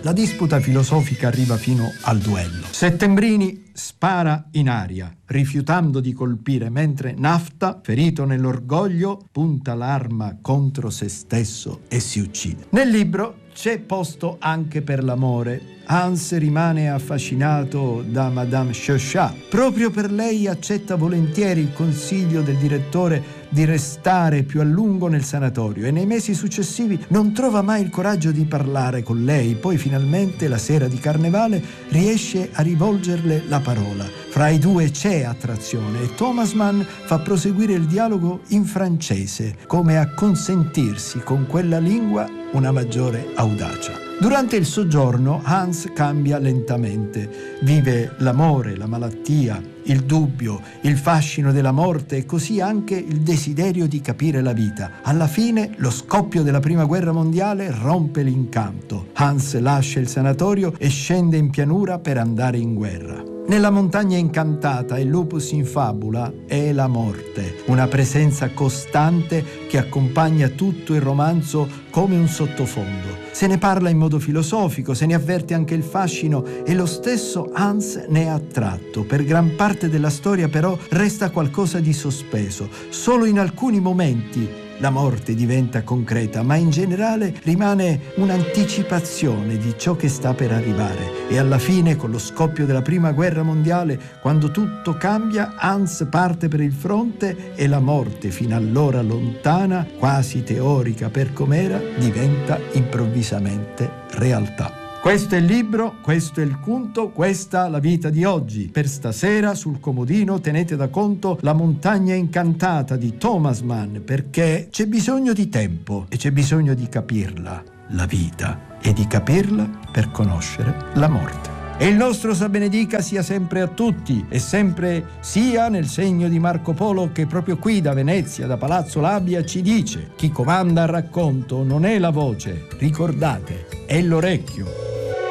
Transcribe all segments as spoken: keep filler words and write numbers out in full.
La disputa filosofica arriva fino al duello. Settembrini spara in aria, rifiutando di colpire, mentre Nafta, ferito nell'orgoglio, punta l'arma contro se stesso e si uccide. Nel libro c'è posto anche per l'amore. Hans rimane affascinato da Madame Chauchat. Proprio per lei accetta volentieri il consiglio del direttore di restare più a lungo nel sanatorio e nei mesi successivi non trova mai il coraggio di parlare con lei. Poi finalmente la sera di Carnevale riesce a rivolgerle la parola. Fra i due c'è attrazione e Thomas Mann fa proseguire il dialogo in francese, come a consentirsi con quella lingua una maggiore audacia. Durante il soggiorno Hans cambia lentamente, vive l'amore, la malattia, il dubbio, il fascino della morte e così anche il desiderio di capire la vita. Alla fine lo scoppio della prima guerra mondiale rompe l'incanto. Hans lascia il sanatorio e scende in pianura per andare in guerra. Nella montagna incantata il lupus in fabula è la morte, una presenza costante che accompagna tutto il romanzo come un sottofondo. Se ne parla in modo filosofico, se ne avverte anche il fascino e lo stesso Hans ne è attratto. Per gran parte della storia però resta qualcosa di sospeso. Solo in alcuni momenti la morte diventa concreta, ma in generale rimane un'anticipazione di ciò che sta per arrivare. E alla fine, con lo scoppio della prima guerra mondiale, quando tutto cambia, Hans parte per il fronte e la morte, fino allora lontana, quasi teorica per com'era, diventa improvvisamente realtà. Questo è il libro, questo è il conto, questa la vita di oggi. Per stasera sul comodino tenete da conto La montagna incantata di Thomas Mann, perché c'è bisogno di tempo e c'è bisogno di capirla, la vita, e di capirla per conoscere la morte. E il nostro Sa benedica sia sempre a tutti e sempre sia nel segno di Marco Polo, che proprio qui da Venezia, da Palazzo Labia, ci dice: chi comanda al racconto non è la voce, ricordate, è l'orecchio.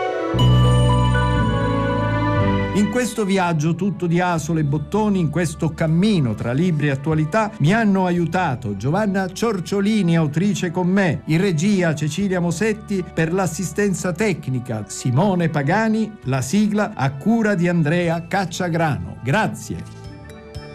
In questo viaggio tutto di asole e bottoni, in questo cammino tra libri e attualità, mi hanno aiutato Giovanna Ciorciolini, autrice con me, in regia Cecilia Mosetti, per l'assistenza tecnica Simone Pagani, la sigla a cura di Andrea Cacciagrano. Grazie.